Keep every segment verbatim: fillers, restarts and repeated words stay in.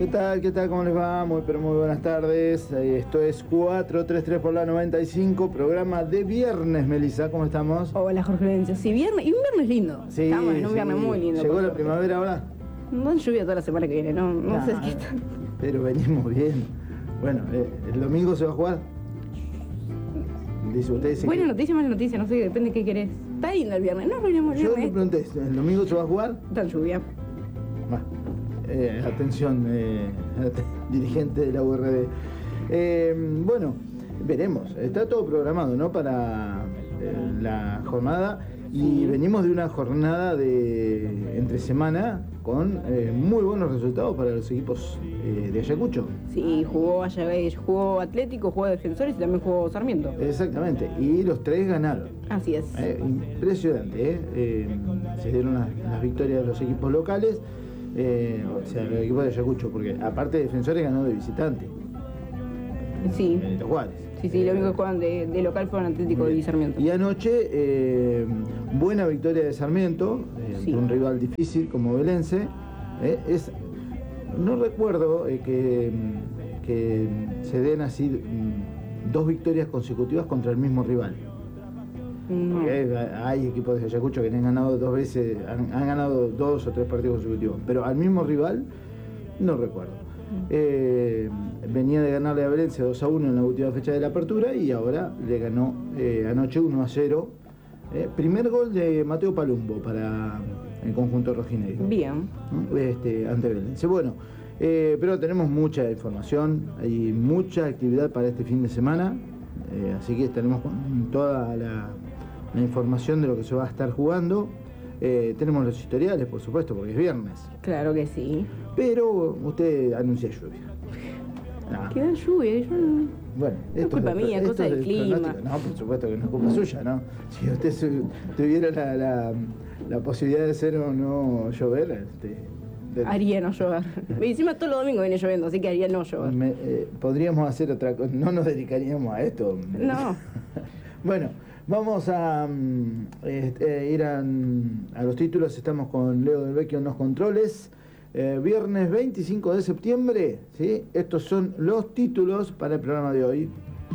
¿Qué tal? ¿Qué tal? ¿Cómo les va? Muy, pero muy buenas tardes. Esto es cuatro tres tres por la noventa y cinco, programa de viernes, Melissa. ¿Cómo estamos? Hola, Jorge Lorenzo. Sí, viernes, y un viernes lindo. Sí, Estamos en un sí. viernes muy lindo. ¿Llegó la primavera ahora? No hay lluvia toda la semana que viene, no, no Nah, sé qué está. pero venimos bien. Bueno, eh, ¿el domingo se va a jugar? Dice usted. Dice Buena que... noticia, mala noticia, no sé, depende de qué querés. Está lindo el viernes, no arruinemos el Yo le viernes. pregunté, ¿el domingo se va a jugar? Está lluvia. Bueno, eh, atención, eh, dirigente de la U R D. Eh, bueno, veremos. Está todo programado, ¿no? Para eh, la jornada. Y Sí. venimos de una jornada de entre semana con eh, muy buenos resultados para los equipos eh, de Ayacucho. Sí, jugó Ayacucho, jugó Atlético, jugó Defensores y también jugó Sarmiento. Exactamente. Y los tres ganaron. Así es. Eh, impresionante, ¿eh? Eh, se dieron las, las victorias de los equipos locales, eh, o sea, el equipo de Ayacucho, porque aparte de Defensores ganó de visitante. Sí. Benito Juárez. Sí, sí, lo único que juegan de, de local fueron Atlético y Sarmiento. Y anoche, eh, buena victoria de Sarmiento, eh, Sí. un rival difícil como Belense. Eh, es, no recuerdo eh, que, que se den así mm, dos victorias consecutivas contra el mismo rival. No. Porque hay equipos de Ayacucho que han ganado dos veces, han, han ganado dos o tres partidos consecutivos, pero al mismo rival no recuerdo. Eh, venía de ganarle a Belense dos a uno en la última fecha de la apertura y ahora le ganó eh, anoche uno a cero. Eh, primer gol de Mateo Palumbo para el conjunto rojinegro. Bien. Este, ante Belense. Bueno, eh, pero tenemos mucha información, hay mucha actividad para este fin de semana, eh, así que tenemos toda la, la información de lo que se va a estar jugando. Eh, tenemos los historiales, por supuesto, porque es viernes. Claro que sí. Pero usted anuncia lluvia. Nah. Queda lluvia, yo no... Bueno, No es culpa mía, esto cosa del clima. pronóstico. No, por supuesto que no es culpa suya, ¿no? Si usted su, tuviera la, la, la posibilidad de hacer o no llover, este, de, Haría no llover. Y encima todos los domingos viene lloviendo, así que haría no llover. me, eh, podríamos hacer otra cosa, no nos dedicaríamos a esto. No. Bueno, vamos a um, este, ir a, a los títulos. Estamos con Leo Del Vecchio en los controles. Eh, viernes veinticinco de septiembre, ¿sí? Estos son los títulos para el programa de hoy.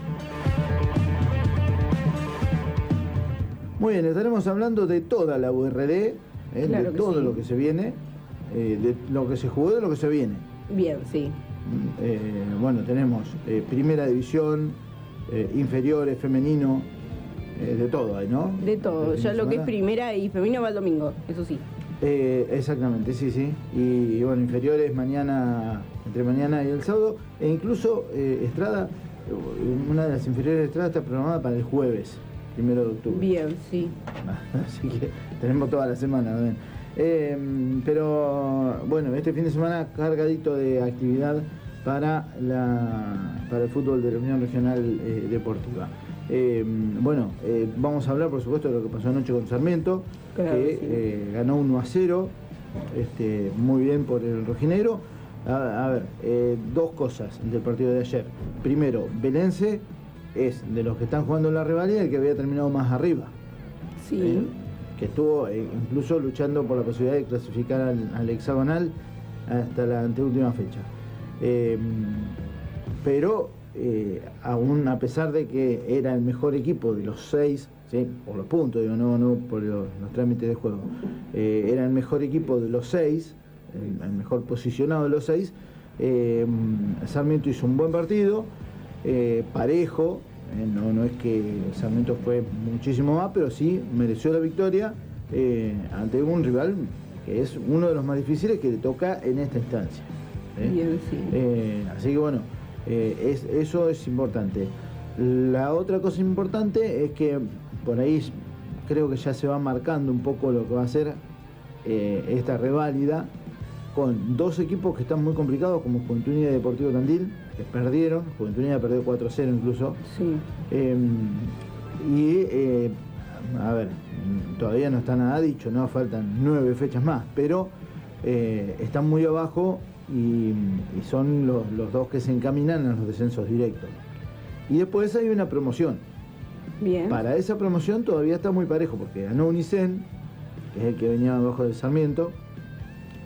Muy bien, estaremos hablando de toda la U R D, ¿eh? Claro de que todo sí. lo que se viene, eh, de lo que se jugó, de lo que se viene. Bien, sí. Eh, bueno, tenemos eh, primera división, eh, inferiores, femenino, eh, de todo hay, ¿no? De todo. Este Ya fin de lo que es semana. primera y femenino va el domingo, eso sí. Eh, exactamente, sí, sí. Y, y bueno, inferiores mañana, entre mañana y el sábado. E incluso eh, Estrada, eh, una de las inferiores de Estrada está programada para el jueves, primero de octubre. Bien, sí. Así que tenemos toda la semana, ¿ven? Eh, pero bueno, este fin de semana cargadito de actividad para, la, para el fútbol de la Unión Regional eh, Deportiva. Eh, bueno, eh, vamos a hablar por supuesto de lo que pasó anoche con Sarmiento, Claro, que sí. eh, ganó uno a cero, este, muy bien por el rojinegro. A, a ver, eh, dos cosas del partido de ayer. Primero, Belense es de los que están jugando en la rivalidad el que había terminado más arriba. Sí. ¿eh? Que estuvo eh, incluso luchando por la posibilidad de clasificar al, al hexagonal hasta la anteúltima fecha. Eh, pero eh, aún a pesar de que era el mejor equipo de los seis, ¿sí? Por los puntos, digo, no, no por los, los trámites de juego, eh, era el mejor equipo de los seis, el, el mejor posicionado de los seis, eh, Sarmiento hizo un buen partido, eh, parejo. Eh, no, no es que Sarmiento fue muchísimo más, pero sí mereció la victoria eh, ante un rival que es uno de los más difíciles que le toca en esta instancia. ¿eh? Bien, sí. Eh, así que bueno, eh, es, eso es importante. La otra cosa importante es que por ahí creo que ya se va marcando un poco lo que va a ser eh, esta reválida con dos equipos que están muy complicados como Juventud Unida y Deportivo Tandil, que perdieron. Juventud Unida perdió cuatro a cero incluso. Sí. Eh, y, eh, a ver, todavía no está nada dicho, ¿no? Faltan nueve fechas más, pero eh, están muy abajo y, y son los, los dos que se encaminan a los descensos directos. Y después hay una promoción. Bien. Para esa promoción todavía está muy parejo, porque ganó Unicen, que es el que venía abajo del Sarmiento,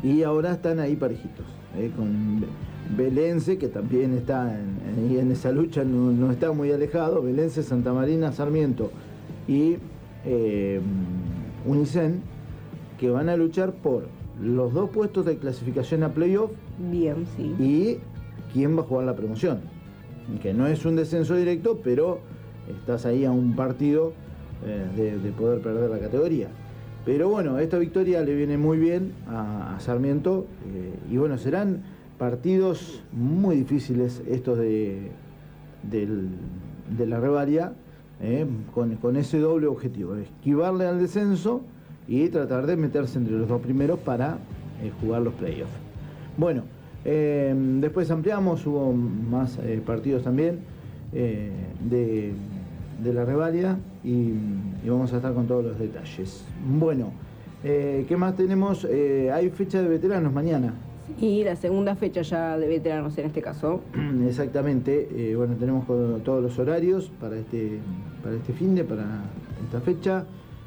Y ahora están ahí parejitos, eh, con Belense, que también está en, en, en esa lucha, no, no está muy alejado, Belense, Santa Marina, Sarmiento y eh, Unicen, que van a luchar por los dos puestos de clasificación a playoff. Bien, sí. Y quién va a jugar la promoción, que no es un descenso directo, pero estás ahí a un partido eh, de, de poder perder la categoría. Pero bueno, esta victoria le viene muy bien a, a Sarmiento, eh, y bueno, serán partidos muy difíciles estos de, del, de la Revalia, eh, con, con ese doble objetivo, esquivarle al descenso y tratar de meterse entre los dos primeros para eh, jugar los playoffs. Bueno, eh, después ampliamos, hubo más eh, partidos también eh, de, de la Revalia y, y vamos a estar con todos los detalles. Bueno, eh, ¿qué más tenemos? Eh, hay fecha de veteranos mañana. Y la segunda fecha ya de veteranos en este caso. Exactamente, eh, bueno, tenemos todos los horarios para este, para este fin de, para esta fecha.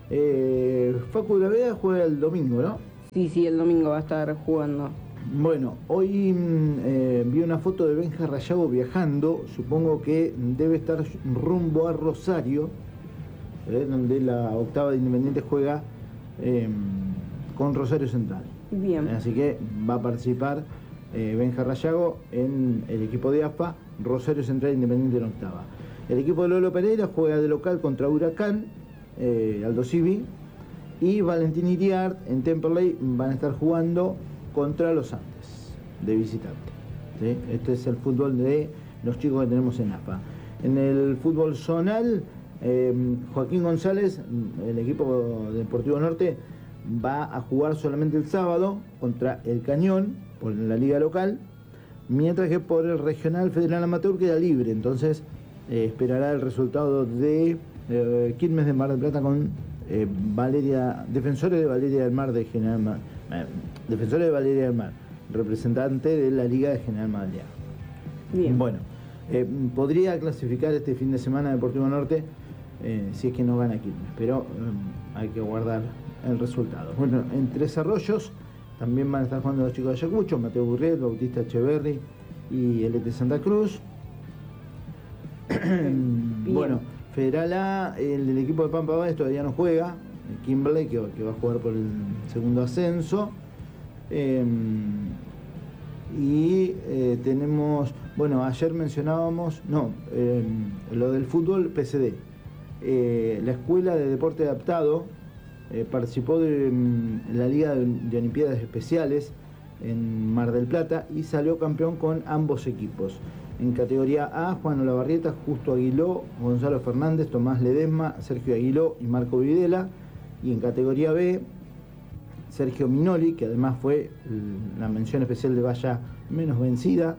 Eh, Facu de la Vega juega el domingo, ¿no? Sí, sí, el domingo va a estar jugando. Bueno, hoy eh, vi una foto de Benja Rayago viajando, supongo que debe estar rumbo a Rosario, eh, donde la octava de Independiente juega eh, con Rosario Central. Bien. Así que va a participar eh, Benja Rayago en el equipo de A F A, Rosario Central Independiente en octava. El equipo de Lolo Pereira juega de local contra Huracán, eh, Aldo Civi, y Valentín Iriart en Temperley van a estar jugando contra los Andes, de visitante. ¿Sí? Este es el fútbol de los chicos que tenemos en A F A. En el fútbol zonal, eh, Joaquín González, el equipo Deportivo Norte, va a jugar solamente el sábado contra el Cañón por la liga local, mientras que por el regional Federal Amateur queda libre. Entonces eh, esperará el resultado de eh, Quilmes de Mar del Plata con eh, Valeria, Defensores de Valeria del Mar de General Mar, eh, Defensores de Valeria del Mar, representante de la liga de General Madariaga. Bien. Bueno, eh, podría clasificar este fin de semana Deportivo Norte eh, si es que no gana Quilmes, pero eh, hay que guardar el resultado. Bueno, en Tres Arroyos también van a estar jugando los chicos de Ayacucho, Mateo Burriel, Bautista Echeverri y el E T Santa Cruz. Bueno, Federal A, el, el equipo de Pampa Báez todavía no juega, Kimberley, que, que va a jugar por el segundo ascenso. Eh, y eh, tenemos, bueno, ayer mencionábamos, no, eh, lo del fútbol P C D. Eh, la Escuela de Deporte Adaptado Eh, participó de en la Liga de, de Olimpiadas Especiales en Mar del Plata y salió campeón con ambos equipos. En categoría A, Juan Olavarrieta, Justo Aguiló, Gonzalo Fernández, Tomás Ledesma, Sergio Aguiló y Marco Videla. Y en categoría B, Sergio Minoli, que además fue la mención especial de Valla menos vencida.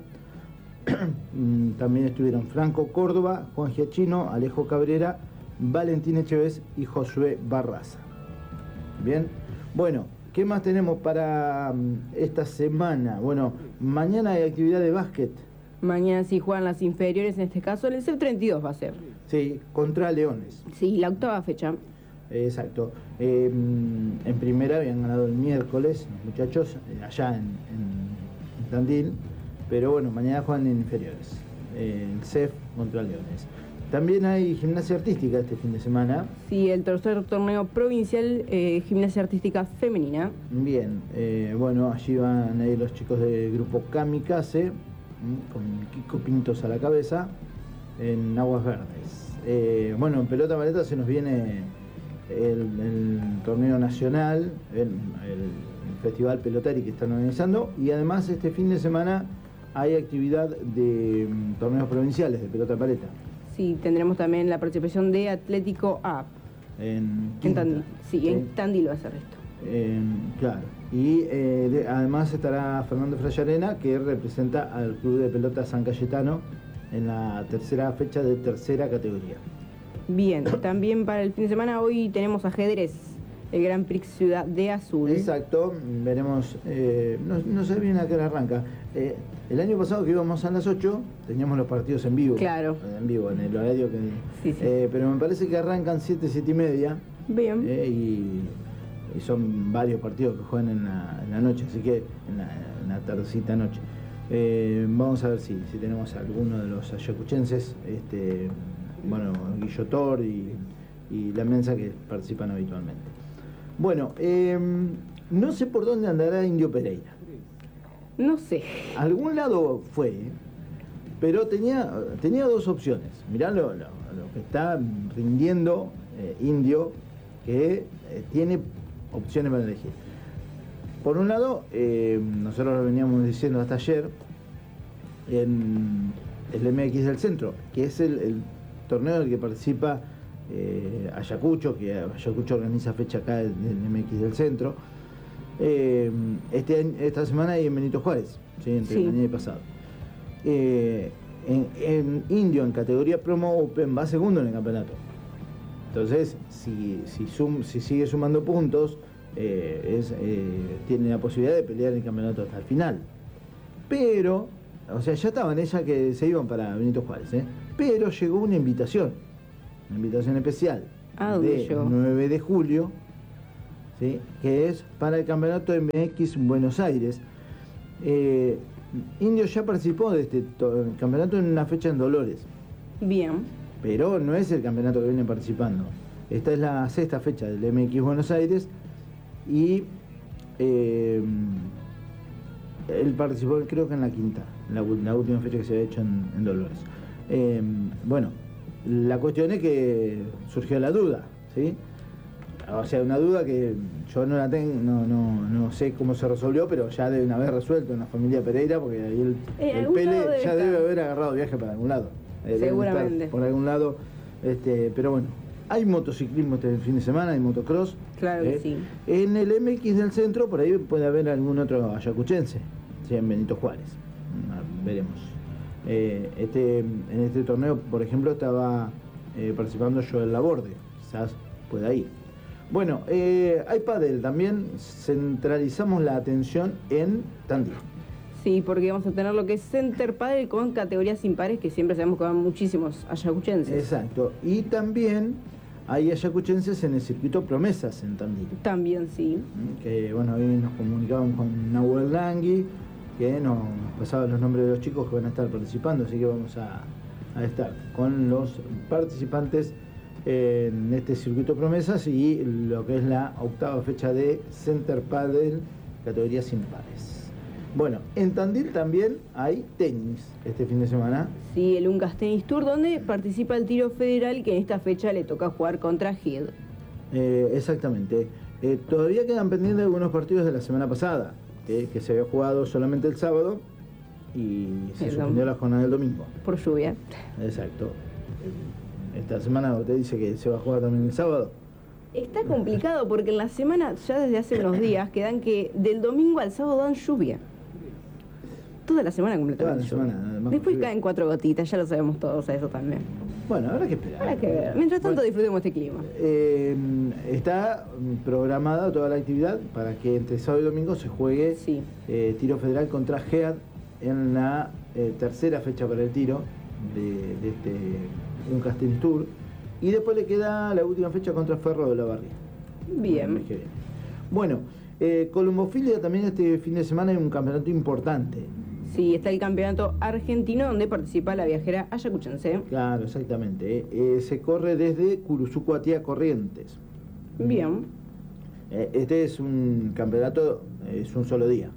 También estuvieron Franco Córdoba, Juan Giachino, Alejo Cabrera, Valentín Echeves y Josué Barraza. Bien, bueno, ¿qué más tenemos para esta semana? Bueno, mañana hay actividad de básquet. Mañana sí juegan las inferiores, en este caso el C treinta y dos va a ser. Sí, contra Leones. Sí, la octava fecha. Exacto. Eh, en primera habían ganado el miércoles, los muchachos, eh, allá en, en, en Tandil, pero bueno, mañana juegan en inferiores. Eh, el C E F contra Leones. También hay gimnasia artística este fin de semana. Sí, el tercer torneo provincial eh, gimnasia artística femenina. Bien, eh, bueno, allí van a ir los chicos del grupo Kamikaze, con Kiko Pintos a la cabeza, en Aguas Verdes. Eh, bueno, en pelota paleta se nos viene el, el torneo nacional, el, el festival pelotari que están organizando, y además este fin de semana hay actividad de um, torneos provinciales de pelota paleta. Sí, tendremos también la participación de Atlético A. En, en Tandil. Sí, ¿sí? En Tandil va a ser esto. Eh, claro. Y eh, de, además estará Fernando Frayarena, que representa al Club de Pelota San Cayetano en la tercera fecha de tercera categoría. Bien, también para el fin de semana hoy tenemos ajedrez, el Grand Prix Ciudad de Azul. Exacto, veremos, eh, no, no sé bien a qué hora arranca. Eh, el año pasado que íbamos a las ocho, teníamos los partidos en vivo. Claro. En vivo, en el horario que... Sí, sí. Eh, pero me parece que arrancan siete, siete y media. Bien. Eh, y y son varios partidos que juegan en la, en la noche, así que en la, en la tardecita noche. Eh, vamos a ver si, si tenemos alguno de los ayacuchenses, este, bueno, Guillotor y, y La Mensa, que participan habitualmente. Bueno, eh, no sé por dónde andará Indio Pereira. No sé. A algún lado fue, ¿eh? Pero tenía, tenía dos opciones. Mirá lo, lo, lo que está rindiendo eh, Indio, que eh, tiene opciones para elegir. Por un lado, eh, nosotros lo veníamos diciendo hasta ayer, en el M X del Centro, que es el, el torneo en el que participa eh, Ayacucho, que Ayacucho organiza fecha acá del M X del Centro. Eh, este, esta semana hay en Benito Juárez, ¿sí? Entre Sí. el año pasado. Eh, en, en Indio, en categoría Promo Open, va segundo en el campeonato. Entonces, si, si, sum, si sigue sumando puntos, eh, es, eh, tiene la posibilidad de pelear el campeonato hasta el final. Pero, o sea, ya estaban ellas que se iban para Benito Juárez, ¿eh? Pero llegó una invitación, una invitación especial ¿A dónde de llegó? nueve de julio, ¿sí? Que es para el campeonato M X Buenos Aires. Eh, Indio ya participó de este campeonato en una fecha en Dolores, Bien. pero no es el campeonato que viene participando. Esta es la sexta fecha del M X Buenos Aires y eh, él participó, creo que en la quinta, la, la última fecha que se había hecho en, en Dolores. Eh, bueno, la cuestión es que surgió la duda, ¿sí? O sea, una duda que yo no la tengo, no, no, no sé cómo se resolvió, pero ya deben haber resuelto en la familia Pereira, porque ahí el, Eh, el algún Pele lado debe ya estar. debe haber agarrado viaje para algún lado. Eh, deben Seguramente. estar por algún lado, este, pero bueno, hay motociclismo este fin de semana, hay motocross. Claro que sí. En el M X del Centro, por ahí puede haber algún otro ayacuchense, ¿sí? En Benito Juárez. Mm, veremos. Eh, este, en este torneo, por ejemplo, estaba eh, participando Joel Laborde, quizás pueda ir. Bueno, eh, hay pádel también, centralizamos la atención en Tandil. Sí, porque vamos a tener lo que es Center Padel con categorías impares, que siempre sabemos que van muchísimos ayacuchenses. Exacto, y también hay ayacuchenses en el circuito Promesas en Tandil. También sí. Que bueno, hoy nos comunicamos con Nahuel Langui, que nos pasaba los nombres de los chicos que van a estar participando, así que vamos a, a estar con los participantes en este circuito Promesas y lo que es la octava fecha de Center Padel, categorías impares. Bueno, en Tandil también hay tenis este fin de semana. Sí, el Uncas Tennis Tour, donde participa el Tiro Federal, que en esta fecha le toca jugar contra Head. Eh, exactamente. Eh, todavía quedan pendientes algunos partidos de la semana pasada, eh, que se había jugado solamente el sábado y se El suspendió dom- la jornada del domingo. Por lluvia. Exacto. Esta semana usted dice que se va a jugar también el sábado. Está complicado porque en la semana, ya desde hace unos días, quedan que del domingo al sábado dan lluvia. Toda la semana completamente. Toda la lluvia. semana, además, Después lluvia. caen cuatro gotitas, ya lo sabemos todos a eso también. Bueno, habrá que esperar. Habrá que ver. Mientras tanto, Bueno, disfrutemos este clima. eh, está programada toda la actividad para que entre sábado y domingo se juegue Sí. eh, tiro federal contra Head en la eh, tercera fecha para el tiro de, de este Uncas Tennis Tour. Y después le queda la última fecha contra Ferro de la Barría. El mes Bien. que viene. Bueno, eh, Colombofilia también este fin de semana hay un campeonato importante. Sí, está el campeonato argentino donde participa la viajera ayacuchense. Claro, exactamente. eh. Eh, se corre desde Curuzucuatí a Corrientes. Bien. Eh, este es un campeonato, eh, es un solo día.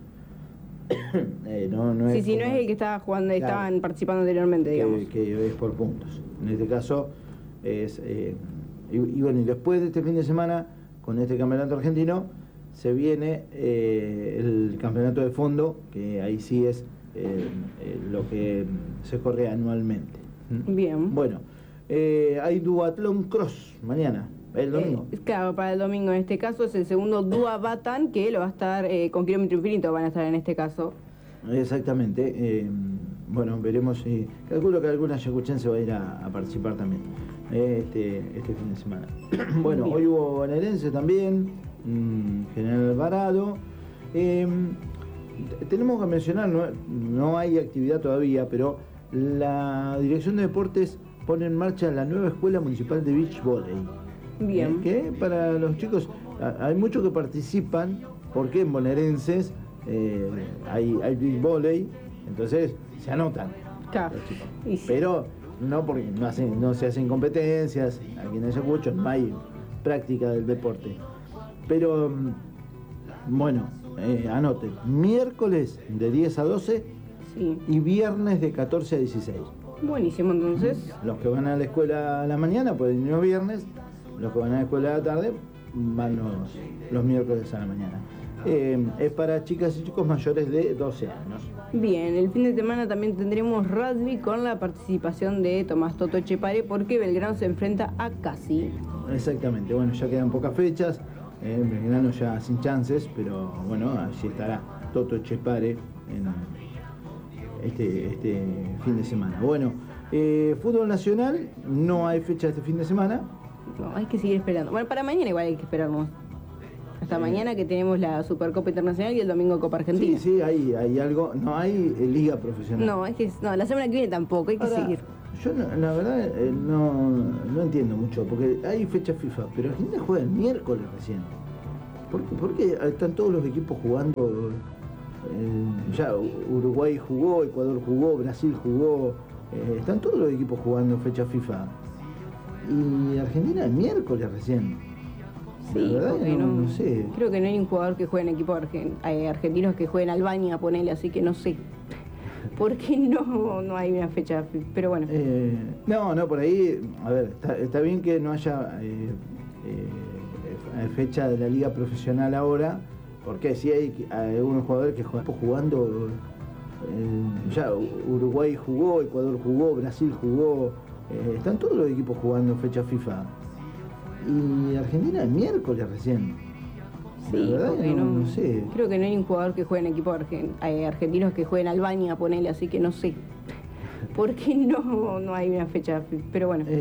Eh, no, no Sí, es sí, no como es el que estaba jugando, Claro. estaban participando anteriormente, digamos. que, que es por puntos. En este caso es... eh, y, y bueno, y después de este fin de semana, con este campeonato argentino, se viene eh, el campeonato de fondo, que ahí sí es eh, eh, lo que se corre anualmente. ¿Mm? Bien. Bueno, eh, hay duatlón cross mañana, el domingo. Eh, claro, para el domingo en este caso es el segundo Dua Batan, que lo va a estar eh, con kilómetro infinito, van a estar en este caso. Exactamente. eh, bueno, veremos si... Calculo que alguna ayacuchense va a ir a, a participar también eh, este, este fin de semana. Bueno, Bien. hoy hubo bonaerense también, mm, General Alvarado. Eh, t- tenemos que mencionar, no, no hay actividad todavía, pero la Dirección de Deportes pone en marcha la nueva Escuela Municipal de Beach Volley. Bien. Eh, que para los chicos, a- hay muchos que participan porque en bonaerenses eh, hay, hay beach volley, entonces se anotan. Claro. los chicos. Y sí. Pero no porque no, hacen, no se hacen competencias, aquí en Ayacucho no hay práctica del deporte. Pero mm, bueno, eh, anoten, miércoles de diez a doce Sí. y viernes de catorce a dieciséis. Buenísimo, entonces. Los que van a la escuela a la mañana pueden ir los viernes, los que van a la escuela a la tarde van los, los miércoles a la mañana. Eh, es para chicas y chicos mayores de doce años. Bien, el fin de semana también tendremos rugby con la participación de Tomás Toto Echepare porque Belgrano se enfrenta a Casi. Exactamente, bueno, ya quedan pocas fechas, eh, Belgrano ya sin chances, pero bueno, allí estará Toto Echepare en este, este fin de semana. Bueno, eh, fútbol nacional, no hay fecha este fin de semana. No, hay que seguir esperando. Bueno, para mañana igual hay que esperarnos. Hasta Eh. mañana que tenemos la Supercopa Internacional y el domingo Copa Argentina. Sí, sí, hay, hay algo, no hay eh, liga profesional. No, es que no, la semana que viene tampoco, hay que Ahora, seguir. yo no- la verdad eh, no, no entiendo mucho, porque hay fecha FIFA, pero Argentina juega el miércoles recién. ¿Por qué, por qué están todos los equipos jugando? eh, ya Uruguay jugó, Ecuador jugó, Brasil jugó, eh, están todos los equipos jugando fecha FIFA. Y Argentina el miércoles recién. Sí, la verdad porque que no, no- no sé. Creo que no hay un jugador que juegue en equipo argen- eh, argentinos que juegue en Albania, ponele, así que no sé. ¿Por qué no, no hay una fecha? Pero bueno. Eh, no, no, por ahí, a ver, está, está bien que no haya eh, eh, fecha de la liga profesional ahora, porque sí hay, hay algunos jugadores que juegan jugando, eh, ya Uruguay jugó, Ecuador jugó, Brasil jugó, eh, están todos los equipos jugando fecha FIFA. Y Argentina el miércoles recién. Sí, la verdad porque que no, no- no sé. Creo que no hay un jugador que juegue en equipo argen- eh, argentinos que juegue en Albania, ponele, así que no sé. ¿Por qué no, no hay una fecha? Pero bueno. Eh,